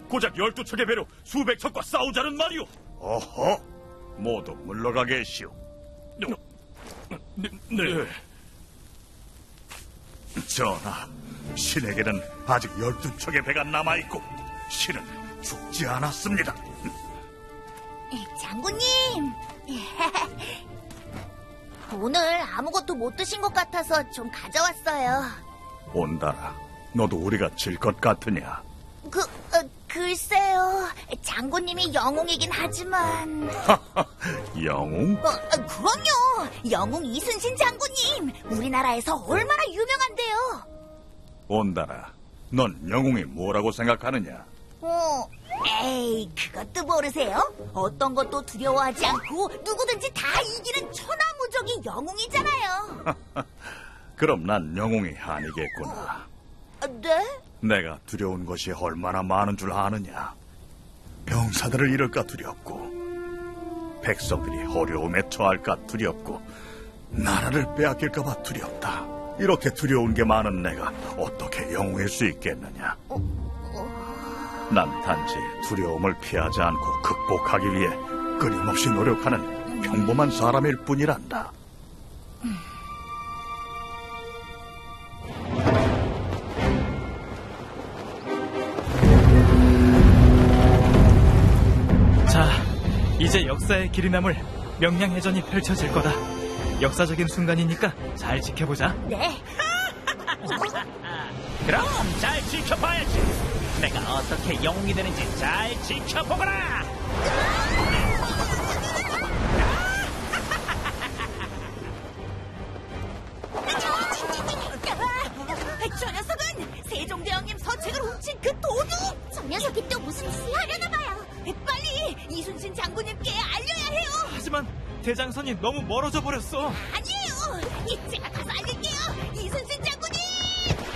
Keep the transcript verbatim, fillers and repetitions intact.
고작 열두 척의 배로 수백 척과 싸우자는 말이오. 어허, 모두 물러가 계시오. 네. 네. 전하, 신에게는 아직 열두 척의 배가 남아있고 신은 죽지 않았습니다. 장군님, 오늘 아무것도 못 드신 것 같아서 좀 가져왔어요. 온달아, 너도 우리가 질 것 같으냐? 그, 어, 글쎄요. 장군님이 영웅이긴 하지만... 영웅? 어, 어, 그럼요. 영웅 이순신 장군님. 우리나라에서 얼마나 유명한데요. 온달아, 넌 영웅이 뭐라고 생각하느냐? 어, 에이, 그것도 모르세요? 어떤 것도 두려워하지 않고 누구든지 다 이기는 천하무적이 영웅이잖아요. 그럼 난 영웅이 아니겠구나. 어, 네? 내가 두려운 것이 얼마나 많은 줄 아느냐? 병사들을 잃을까 두렵고, 백성들이 어려움에 처할까 두렵고, 나라를 빼앗길까 봐 두렵다. 이렇게 두려운 게 많은 내가 어떻게 영웅일 수 있겠느냐? 어, 어... 난 단지 두려움을 피하지 않고 극복하기 위해 끊임없이 노력하는 평범한 사람일 뿐이란다. 자, 이제 역사의 길이 남을 명량해전이 펼쳐질 거다. 역사적인 순간이니까 잘 지켜보자. 네. 그럼 잘 지켜봐야지. 내가 어떻게 영웅이 되는지 잘 지켜보거라. 저 녀석은 세종대왕님 서책을 훔친 그 도둑! 저 녀석이 또 무슨 짓을 하려나 봐요. 빨리 이순신 장군님께 알려야 해요. 하지만 대장선이 너무 멀어져 버렸어. 아니에요.